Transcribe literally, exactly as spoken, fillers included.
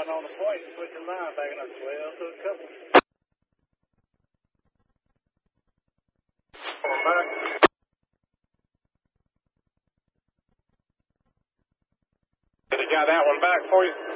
line on the point and put your line back in a twelve to a couple. Going back. Did he got that one back for you?